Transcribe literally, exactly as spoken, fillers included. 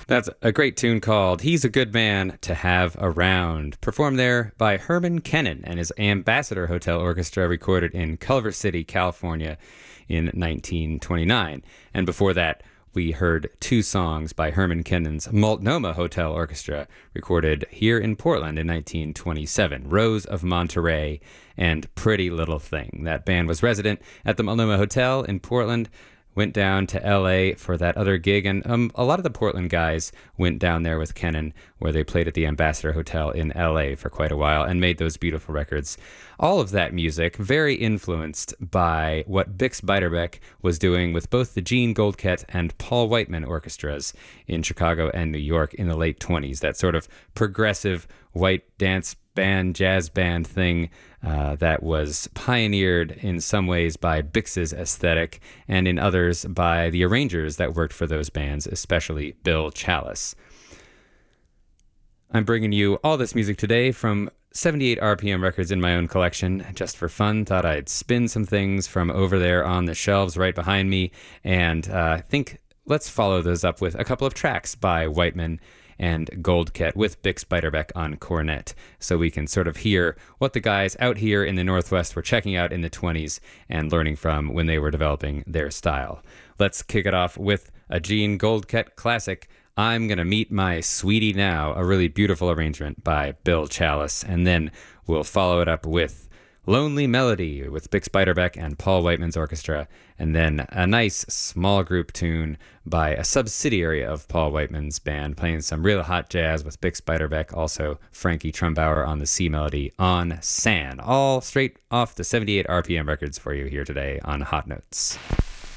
That's a great tune called He's a Good Man to Have Around, performed there by Herman Kennan and his Ambassador Hotel Orchestra, recorded in Culver City, California in nineteen twenty-nine. And before that, we heard two songs by Herman Kennan's Multnomah Hotel Orchestra, recorded here in Portland in nineteen twenty-seven, Rose of Monterey and Pretty Little Thing. That band was resident at the Multnomah Hotel in Portland, went down to L A for that other gig, and um, a lot of the Portland guys went down there with Kennan, where they played at the Ambassador Hotel in L A for quite a while and made those beautiful records. All of that music very influenced by what Bix Beiderbecke was doing with both the Gene Goldkette and Paul Whiteman orchestras in Chicago and New York in the late twenties, that sort of progressive white dance band, jazz band thing uh, that was pioneered in some ways by Bix's aesthetic and in others by the arrangers that worked for those bands, especially Bill Challis. I'm bringing you all this music today from seventy-eight R P M records in my own collection. Just for fun, thought I'd spin some things from over there on the shelves right behind me, and uh, I think let's follow those up with a couple of tracks by Whiteman and Goldkette with Bix Beiderbecke on cornet, so we can sort of hear what the guys out here in the Northwest were checking out in the twenties and learning from when they were developing their style. Let's kick it off with a Gene Goldkette classic, I'm Gonna Meet My Sweetie Now, a really beautiful arrangement by Bill Challis, and then we'll follow it up with Lonely Melody with Bix Beiderbecke and Paul Whiteman's orchestra, and then a nice small group tune by a subsidiary of Paul Whiteman's band playing some real hot jazz with Bix Beiderbecke, also Frankie Trumbauer on the C melody on San. All straight off the seventy-eight R P M records for you here today on Hot Notes.